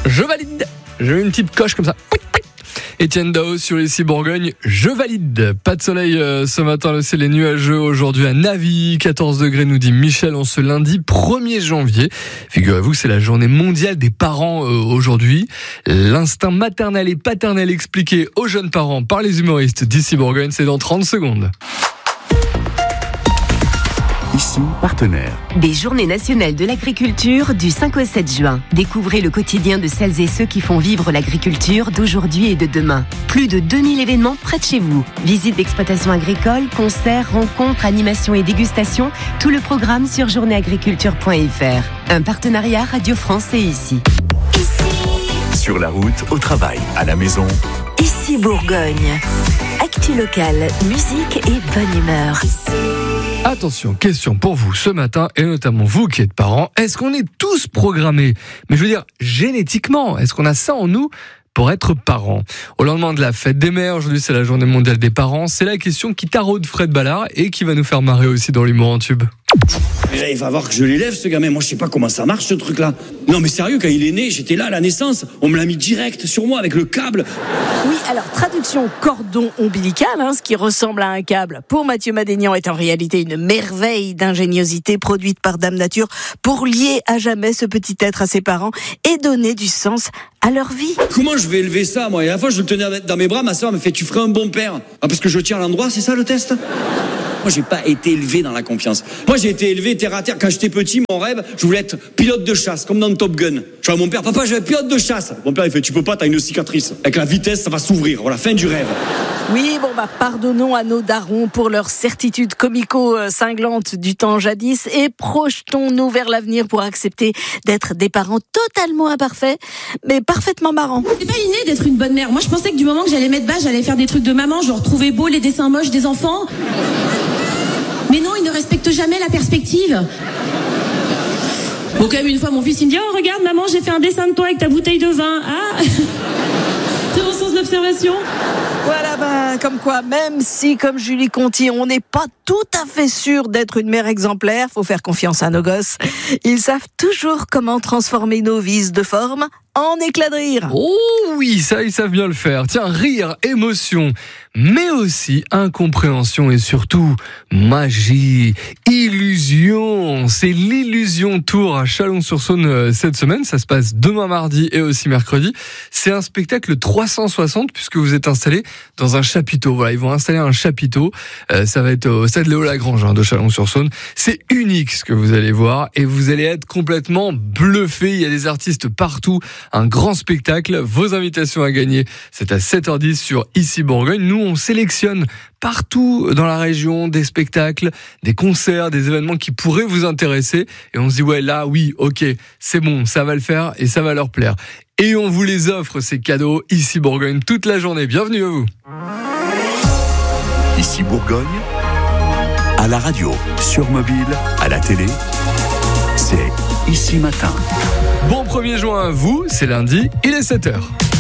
je valide. J'ai eu une petite coche comme ça. Étienne Dao sur Ici Bourgogne, je valide. Pas de soleil ce matin, le ciel est nuageux aujourd'hui à Navy, 14 degrés nous dit Michel en ce lundi 1er janvier. Figurez-vous que c'est la journée mondiale des parents aujourd'hui. L'instinct maternel et paternel expliqué aux jeunes parents par les humoristes d'Ici Bourgogne, c'est dans 30 secondes. Ici, partenaire. Des Journées nationales de l'agriculture du 5 au 7 juin. Découvrez le quotidien de celles et ceux qui font vivre l'agriculture d'aujourd'hui et de demain. Plus de 2000 événements près de chez vous. Visites d'exploitation agricole, concerts, rencontres, animations et dégustations. Tout le programme sur journéeagriculture.fr. Un partenariat Radio France et Ici. Sur la route, au travail, à la maison. Ici Bourgogne. Actu locale, musique et bonne humeur. Attention, question pour vous ce matin, et notamment vous qui êtes parents. Est-ce qu'on est tous programmés, mais je veux dire génétiquement, est-ce qu'on a ça en nous pour être parents? Au lendemain de la fête des mères, aujourd'hui c'est la journée mondiale des parents, c'est la question qui taraude Fred Ballard et qui va nous faire marrer aussi dans l'humour en tube. Mais là, il va voir que je l'élève, ce gamin. Moi, je sais pas comment ça marche, ce truc-là. Non, mais sérieux, quand il est né, j'étais là à la naissance. On me l'a mis direct sur moi avec le câble. Oui, alors, traduction cordon ombilical, ce qui ressemble à un câble, pour Mathieu Madénian, est en réalité une merveille d'ingéniosité produite par Dame Nature pour lier à jamais ce petit être à ses parents et donner du sens à leur vie. Comment je vais élever ça, moi? Et à la fois, je le tenais dans mes bras, ma soeur me fait, tu ferais un bon père. Ah, parce que je tiens à l'endroit, c'est ça le test? Moi, j'ai pas été élevé dans la confiance. Moi, j'ai été élevé terre à terre. Quand j'étais petit, mon rêve, je voulais être pilote de chasse, comme dans Top Gun. Je dis à mon père, papa, je vais être pilote de chasse. Mon père, il fait, tu peux pas, t'as une cicatrice. Avec la vitesse, ça va s'ouvrir. Voilà, fin du rêve. Oui, pardonnons à nos darons pour leur certitude comico-cinglante du temps jadis et projetons-nous vers l'avenir pour accepter d'être des parents totalement imparfaits, mais parfaitement marrants. C'est pas inné d'être une bonne mère. Moi, je pensais que du moment que j'allais mettre bas, j'allais faire des trucs de maman, genre trouver beau les dessins moches des enfants. Mais non, ils ne respectent jamais la perspective. Bon, quand même, une fois, mon fils, il me dit, oh, regarde, maman, j'ai fait un dessin de toi avec ta bouteille de vin. Ah, très bon sens de l'observation. Voilà, comme quoi, même si, comme Julie Conti, on n'est pas tout à fait sûr d'être une mère exemplaire, faut faire confiance à nos gosses. Ils savent toujours comment transformer nos vices de forme en éclat de rire. Oh oui, ça, ils savent bien le faire. Tiens, rire, émotion, mais aussi incompréhension et surtout magie, illusion. C'est l'Illusion Tour à Chalon-sur-Saône cette semaine. Ça se passe demain mardi et aussi mercredi. C'est un spectacle 360 puisque vous êtes installé dans un chapiteau. Voilà, ils vont installer un chapiteau. Ça va être au stade Léo Lagrange de Chalon-sur-Saône. C'est unique ce que vous allez voir et vous allez être complètement bluffé. Il y a des artistes partout. Un grand spectacle, vos invitations à gagner, c'est à 7h10 sur Ici Bourgogne. Nous, on sélectionne partout dans la région des spectacles, des concerts, des événements qui pourraient vous intéresser. Et on se dit, ouais, là, oui, ok, c'est bon, ça va le faire et ça va leur plaire. Et on vous les offre, ces cadeaux, Ici Bourgogne, toute la journée. Bienvenue à vous. Ici Bourgogne, à la radio, sur mobile, à la télé, c'est Ici Matin. Bon 1er juin à vous, c'est lundi, il est 7h.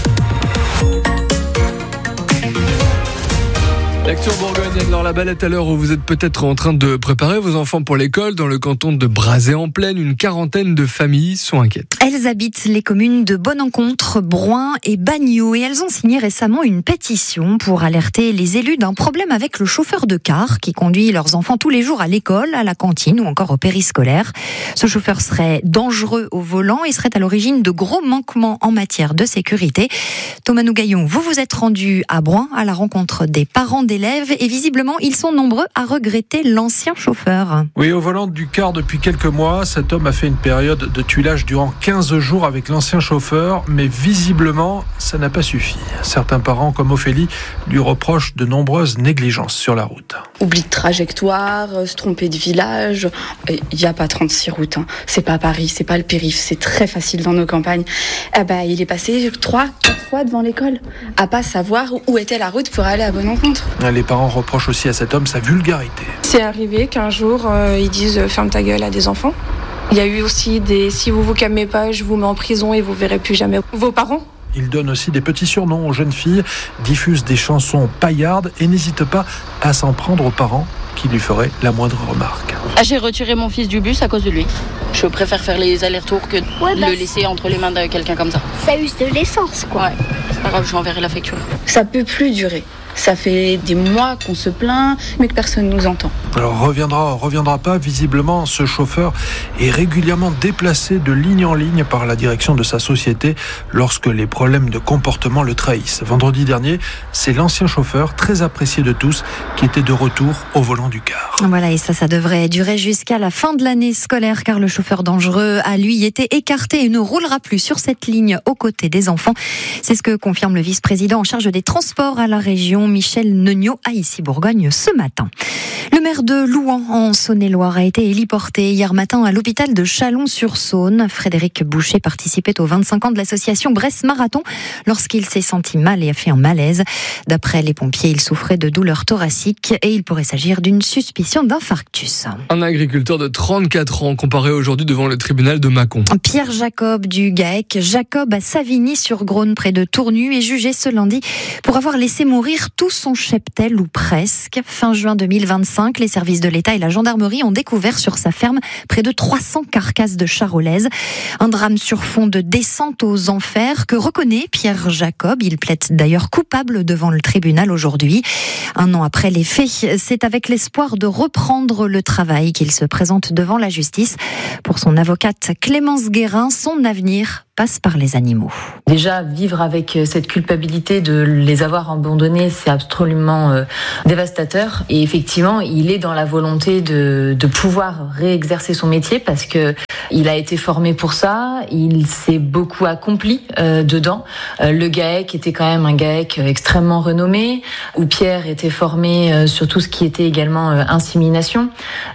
L'actu en Bourgogne, alors la balette à l'heure où vous êtes peut-être en train de préparer vos enfants pour l'école. Dans le canton de Brazé-en-Plaine, une quarantaine de familles sont inquiètes. Elles habitent les communes de Bonencontre, Broin et Bagnoud et elles ont signé récemment une pétition pour alerter les élus d'un problème avec le chauffeur de car qui conduit leurs enfants tous les jours à l'école, à la cantine ou encore au périscolaire. Ce chauffeur serait dangereux au volant et serait à l'origine de gros manquements en matière de sécurité. Thomas Nougaillon, vous vous êtes rendu à Broin à la rencontre des parents d'élèves et visiblement ils sont nombreux à regretter l'ancien chauffeur. Oui, au volant du car depuis quelques mois, cet homme a fait une période de tuilage durant 15 jours avec l'ancien chauffeur, mais visiblement ça n'a pas suffi. Certains parents comme Ophélie lui reprochent de nombreuses négligences sur la route. Oubli de trajectoire, se tromper de village, il n'y a pas 36 routes, c'est pas Paris, c'est pas le périph', c'est très facile dans nos campagnes. Il est passé 3-4 fois devant l'école, à pas savoir où était la route pour aller à Bonencontre. Les parents reprochent aussi à cet homme sa vulgarité. C'est arrivé qu'un jour, ils disent « ferme ta gueule » à des enfants. Il y a eu aussi des « si vous vous calmez pas, je vous mets en prison et vous verrez plus jamais vos parents ». Il donne aussi des petits surnoms aux jeunes filles, diffuse des chansons paillardes et n'hésite pas à s'en prendre aux parents qui lui ferait la moindre remarque. J'ai retiré mon fils du bus à cause de lui. Je préfère faire les allers-retours que le laisser entre les mains de quelqu'un comme ça. Ça use de l'essence, quoi. Ouais, c'est pas grave, je lui enverrai la facture. Ça peut plus durer. Ça fait des mois qu'on se plaint, mais que personne ne nous entend. Alors reviendra pas. Visiblement, ce chauffeur est régulièrement déplacé de ligne en ligne par la direction de sa société lorsque les problèmes de comportement le trahissent. Vendredi dernier, c'est l'ancien chauffeur, très apprécié de tous, qui était de retour au volant du car. Voilà, et ça devrait durer jusqu'à la fin de l'année scolaire, car le chauffeur dangereux a, lui, été écarté et ne roulera plus sur cette ligne aux côtés des enfants. C'est ce que confirme le vice-président en charge des transports à la région, Michel Neugnot, à Issy-Bourgogne ce matin. Le maire de Louhans, en Saône-et-Loire, a été héliporté hier matin à l'hôpital de Chalon-sur-Saône. Frédéric Boucher participait aux 25 ans de l'association Brest Marathon lorsqu'il s'est senti mal et a fait un malaise. D'après les pompiers, il souffrait de douleurs thoraciques et il pourrait s'agir d'une suspicion d'infarctus. Un agriculteur de 34 ans comparé aujourd'hui devant le tribunal de Mâcon. Pierre Jacob du GAEC, Jacob à Savigny-sur-Grosne près de Tournu, est jugé ce lundi pour avoir laissé mourir tout son cheptel ou presque. Fin juin 2025, les services de l'État et la gendarmerie ont découvert sur sa ferme près de 300 carcasses de charolaises. Un drame sur fond de descente aux enfers que reconnaît Pierre Jacob. Il plaide d'ailleurs coupable devant le tribunal aujourd'hui. Un an après les faits, c'est avec l'espoir de reprendre le travail qu'il se présente devant la justice. Pour son avocate Clémence Guérin, son avenir passe par les animaux. Déjà, vivre avec cette culpabilité de les avoir abandonnés, c'est absolument dévastateur. Et effectivement, il est dans la volonté de pouvoir réexercer son métier parce que il a été formé pour ça, il s'est beaucoup accompli dedans. Le GAEC était quand même un GAEC extrêmement renommé, où Pierre était formé sur tout ce qui était également insémination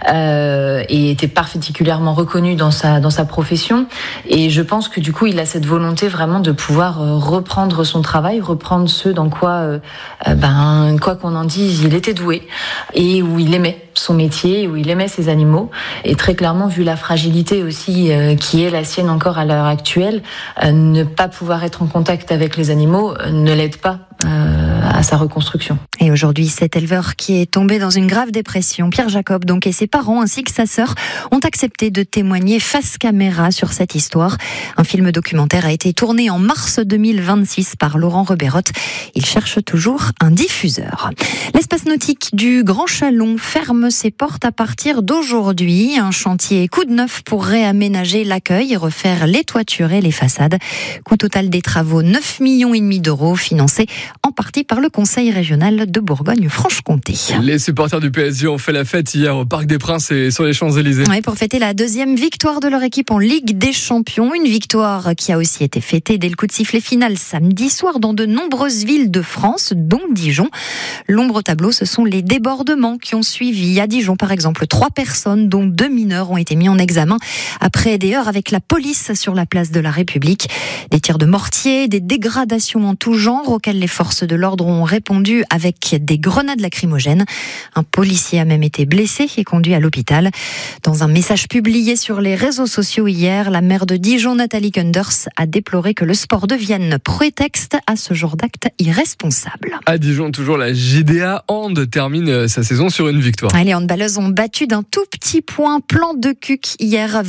et était particulièrement reconnu dans sa profession. Et je pense que du coup, il a cette volonté vraiment de pouvoir reprendre son travail, reprendre ce dans quoi, quoi qu'on en dise, il était doué et où il aimait son métier, où il aimait ses animaux. Et très clairement, vu la fragilité aussi qui est la sienne encore à l'heure actuelle, ne pas pouvoir être en contact avec les animaux ne l'aide pas à sa reconstruction. Et aujourd'hui, cet éleveur qui est tombé dans une grave dépression, Pierre Jacob donc, et ses parents ainsi que sa sœur ont accepté de témoigner face caméra sur cette histoire. Un film documentaire a été tourné en mars 2026 par Laurent Reberotte. Il cherche toujours un diffuseur. L'espace nautique du Grand Chalon ferme ses portes à partir d'aujourd'hui. Un chantier coup de neuf pour réaménager l'accueil et refaire les toitures et les façades. Coût total des travaux, 9,5 millions d'euros, financés en partie par le Conseil régional de Bourgogne-Franche-Comté. Les supporters du PSG ont fait la fête hier au Parc des Princes et sur les Champs-Élysées. Oui, pour fêter la deuxième victoire de leur équipe en Ligue des Champions. Une victoire qui a aussi été fêtée dès le coup de sifflet final samedi soir dans de nombreuses villes de France, dont Dijon. L'ombre au tableau, ce sont les débordements qui ont suivi. À Dijon, par exemple, 3 personnes, dont 2 mineurs, ont été mis en examen après des heurts avec la police sur la place de la République. Des tirs de mortier, des dégradations en tout genre auxquelles les forces de l'ordre ont répondu avec des grenades lacrymogènes. Un policier a même été blessé et conduit à l'hôpital. Dans un message publié sur les réseaux sociaux hier, la maire de Dijon, Nathalie Kunders, a déploré que le sport devienne prétexte à ce genre d'acte irresponsable. À Dijon, toujours la JDA Hand termine sa saison sur une victoire. Les handballeuses ont battu d'un tout petit point Plan de Cuc hier,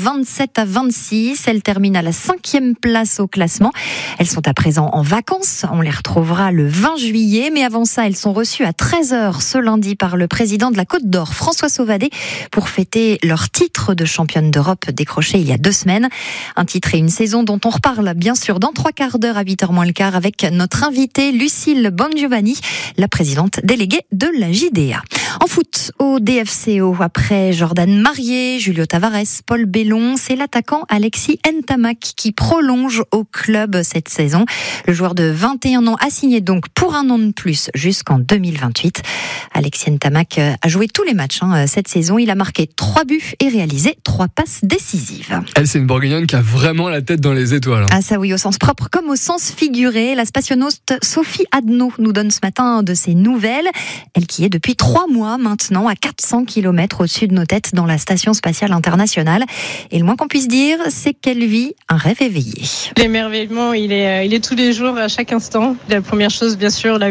27-26. Elles terminent à la 5e place au classement. Elles sont à présent en vacances. On les retrouvera le 20 juillet. Mais avant ça, elles sont reçues à 13h ce lundi par le président de la Côte d'Or, François Sauvadet, pour fêter leur titre de championne d'Europe décroché il y a 2 semaines. Un titre et une saison dont on reparle bien sûr dans 3 quarts d'heure à 8h moins le quart avec notre invitée Lucille Bongiovanni, la présidente déléguée de la JDA. En foot, au DFCO, après Jordan Marié, Julio Tavares, Paul Bellon, c'est l'attaquant Alexis Ntamak qui prolonge au club cette saison. Le joueur de 21 ans a signé donc pour 1 an de plus jusqu'en 2028. Alexis Ntamak a joué tous les matchs cette saison. Il a marqué 3 buts et réalisé 3 passes décisives. Elle, c'est une Bourguignonne qui a vraiment la tête dans les étoiles. Ah ça oui, au sens propre comme au sens figuré. La spationaute Sophie Adno nous donne ce matin de ses nouvelles. Elle qui est depuis 3 mois maintenant à 400 km au-dessus de nos têtes dans la Station Spatiale Internationale. Et le moins qu'on puisse dire, c'est qu'elle vit un rêve éveillé. L'émerveillement, il est tous les jours, à chaque instant. La première chose, bien sûr, la vue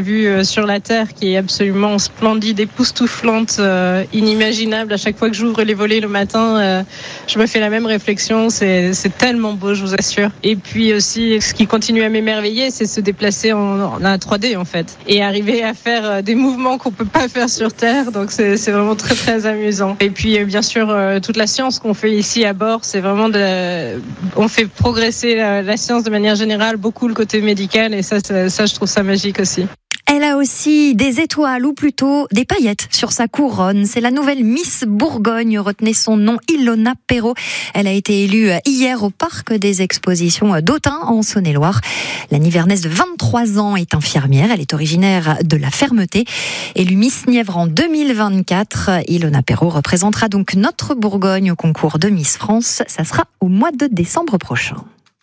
vue sur la Terre qui est absolument splendide, époustouflante, inimaginable. À chaque fois que j'ouvre les volets le matin, je me fais la même réflexion. C'est tellement beau, je vous assure. Et puis aussi, ce qui continue à m'émerveiller, c'est se déplacer en 3D en fait. Et arriver à faire des mouvements qu'on peut pas faire sur Terre. Donc c'est vraiment très très amusant. Et puis bien sûr, toute la science qu'on fait ici à bord, c'est vraiment on fait progresser la science de manière générale, beaucoup le côté médical, et ça je trouve ça magique aussi. Elle a aussi des étoiles, ou plutôt des paillettes sur sa couronne. C'est la nouvelle Miss Bourgogne, retenez son nom, Ilona Perrault. Elle a été élue hier au parc des expositions d'Autun, en Saône-et-Loire. La Nivernaise de 23 ans est infirmière. Elle est originaire de la Fermeté. Élue Miss Nièvre en 2024, Ilona Perrault représentera donc notre Bourgogne au concours de Miss France. Ça sera au mois de décembre prochain.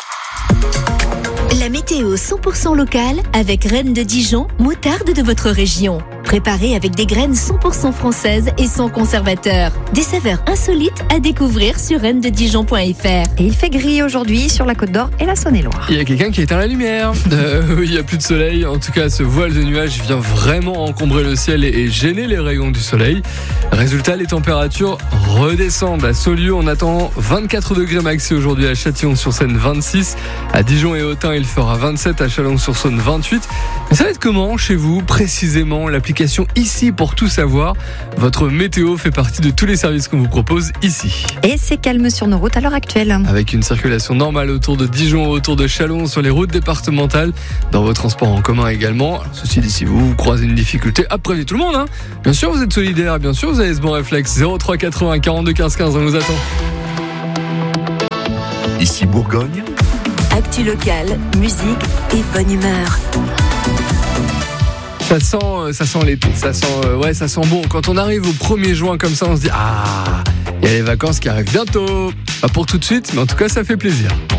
La météo 100% locale avec Rennes de Dijon, moutarde de votre région. Préparée avec des graines 100% françaises et sans conservateur. Des saveurs insolites à découvrir sur rennededijon.fr. Et il fait gris aujourd'hui sur la Côte d'Or et la Saône-et-Loire. Il y a quelqu'un qui a éteint la lumière. Il n'y a plus de soleil. En tout cas, ce voile de nuages vient vraiment encombrer le ciel et gêner les rayons du soleil. Résultat, les températures redescendent. À Saulieu, on attend 24 degrés maxi aujourd'hui. À Châtillon-sur-Seine, 26. À Dijon et Autun, il fera 27. À Chalon-sur-Saône, 28. Mais ça va être comment chez vous, précisément? L'application Ici pour tout savoir. Votre météo fait partie de tous les services qu'on vous propose ici. Et c'est calme sur nos routes à l'heure actuelle. Avec une circulation normale autour de Dijon, autour de Chalon, sur les routes départementales, dans vos transports en commun également. Alors, ceci dit, si vous croisez une difficulté, prévenez tout le monde. Bien sûr, vous êtes solidaire, bien sûr, vous avez ce bon réflexe. 03 80 42 15 15, on vous attend. Ici Bourgogne. Actu locale, musique et bonne humeur. Ça sent l'été, ça sent bon. Quand on arrive au 1er juin comme ça, on se dit il y a les vacances qui arrivent bientôt. Pas pour tout de suite, mais en tout cas ça fait plaisir.